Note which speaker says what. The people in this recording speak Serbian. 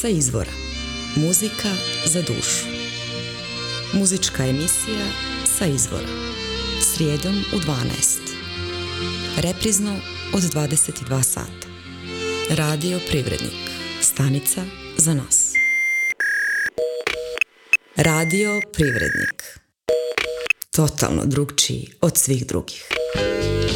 Speaker 1: Sa izvora. Muzika za dušu. Muzička emisija Sa izvora. Srijedom u 12. Reprizno od 22 sata. Radio Privrednik. Stanica za nas. Radio Privrednik. Totalno drugčiji od svih drugih.